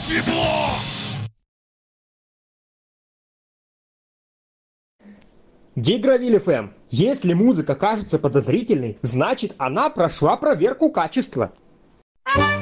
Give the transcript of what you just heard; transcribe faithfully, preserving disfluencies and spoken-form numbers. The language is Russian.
Почему? Гигровиль эф эм. Если музыка кажется подозрительной, значит она прошла проверку качества.